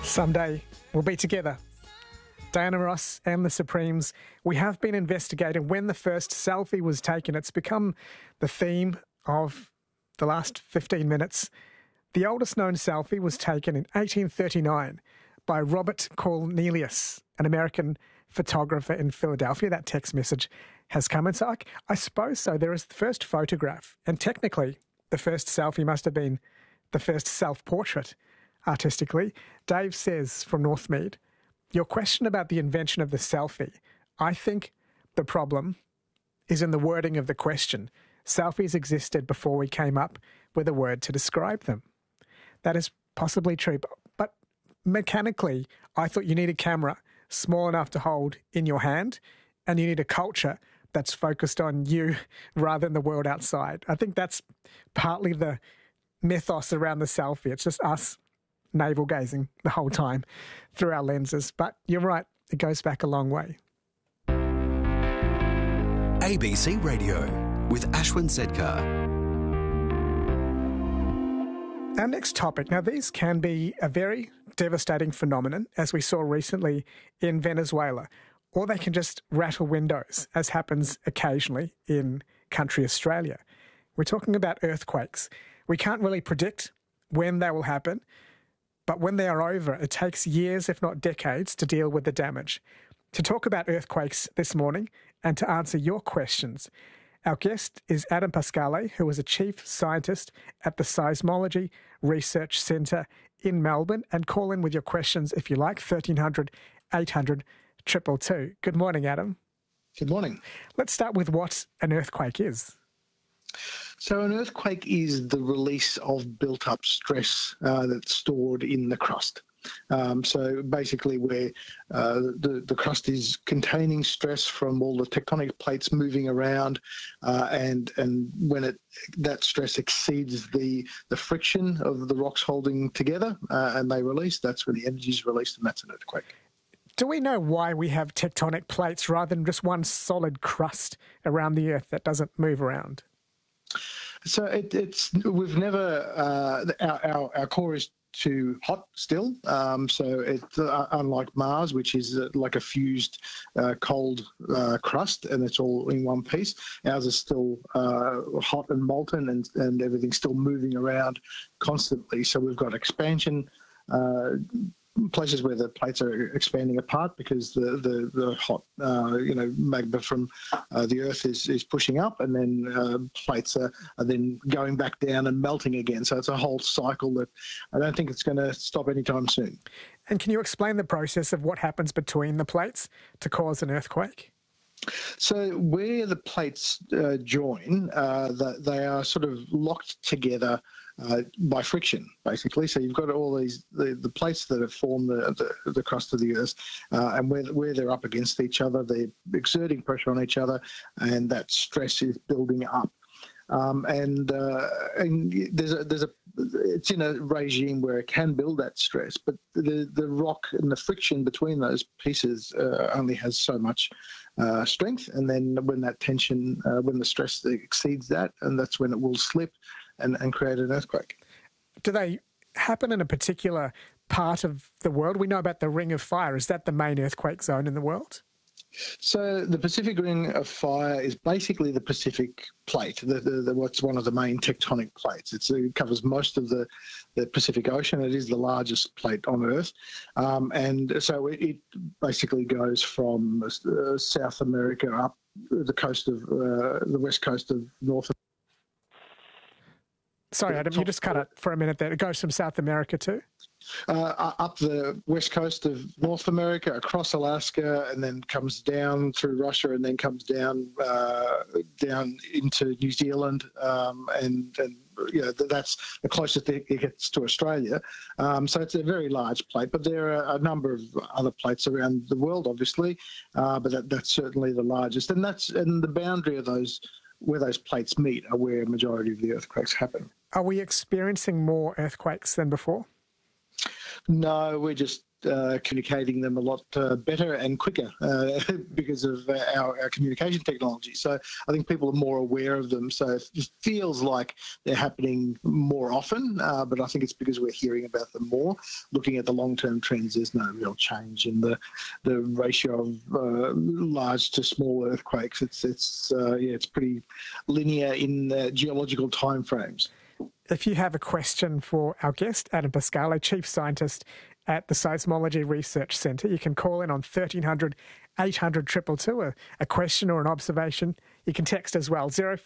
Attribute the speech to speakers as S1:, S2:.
S1: Someday we'll be together. Diana Ross and the Supremes, we have been investigating when the first selfie was taken. It's become the theme of the last 15 minutes. The oldest known selfie was taken in 1839 by Robert Cornelius, an American photographer in Philadelphia. That text message has come. And so I suppose so. There is the first photograph, and technically the first selfie must have been the first self-portrait artistically. Dave says from Northmead, your question about the invention of the selfie, I think the problem is in the wording of the question. Selfies existed before we came up with a word to describe them. That is possibly true, but mechanically, I thought you need a camera small enough to hold in your hand, and you need a culture that's focused on you rather than the world outside. I think that's partly the mythos around the selfie. It's just us navel-gazing the whole time through our lenses. But you're right, it goes back a long way.
S2: ABC Radio with Ashwin Sedkar.
S1: Our next topic. Now, these can be a very devastating phenomenon, as we saw recently in Venezuela, or they can just rattle windows, as happens occasionally in country Australia. We're talking about earthquakes. We can't really predict when they will happen, but when they are over, it takes years, if not decades, to deal with the damage. To talk about earthquakes this morning and to answer your questions, our guest is Adam Pascale, who is a chief scientist at the Seismology Research Centre in Melbourne. And call in with your questions if you like, 1300 800 222. Good morning, Adam.
S3: Good morning.
S1: Let's start with what an earthquake is.
S3: So an earthquake is the release of built-up stress that's stored in the crust. So basically where the crust is containing stress from all the tectonic plates moving around, and when that stress exceeds the friction of the rocks holding together and they release, that's when the energy is released, and that's an earthquake.
S1: Do we know why we have tectonic plates rather than just one solid crust around the earth that doesn't move around?
S3: So we've never our core is too hot still. So it's unlike Mars, which is like a fused cold crust, and it's all in one piece. Ours is still hot and molten, and everything's still moving around constantly. So we've got expansion. Places where the plates are expanding apart because the hot magma from the earth is pushing up, and then plates are then going back down and melting again. So it's a whole cycle that I don't think it's going to stop anytime soon.
S1: And can you explain the process of what happens between the plates to cause an earthquake?
S3: So where the plates join, they are sort of locked together by friction, basically. So you've got all these the plates that have formed the crust of the earth, and where they're up against each other, they're exerting pressure on each other, and that stress is building up. And it's in a regime where it can build that stress, but the rock and the friction between those pieces only has so much strength, and then when that tension, when the stress exceeds that, and that's when it will slip and create an earthquake.
S1: Do they happen in a particular part of the world? We know about the Ring of Fire. Is that the main earthquake zone in the world?
S3: So the Pacific Ring of Fire is basically the Pacific Plate, what's one of the main tectonic plates. It covers most of the Pacific Ocean. It is the largest plate on Earth. And so it basically goes from South America up the coast of the west coast of North America.
S1: Sorry, Adam, you just cut it for a minute there. It goes from South America too?
S3: Up the west coast of North America, across Alaska, and then comes down through Russia, and then comes down into New Zealand, and that's the closest it gets to Australia. So it's a very large plate, but there are a number of other plates around the world, obviously, but that's certainly the largest, and the boundary of those, where those plates meet, are where a majority of the earthquakes happen.
S1: Are we experiencing more earthquakes than before?
S3: No, we're just communicating them a lot better and quicker because of our communication technology. So I think people are more aware of them. So it feels like they're happening more often, but I think it's because we're hearing about them more. Looking at the long-term trends, there's no real change in the ratio of large to small earthquakes. It's pretty linear in the geological timeframes.
S1: If you have a question for our guest, Adam Pascale, Chief Scientist at the Seismology Research Centre, you can call in on 1300 800 222, a question or an observation. You can text as well,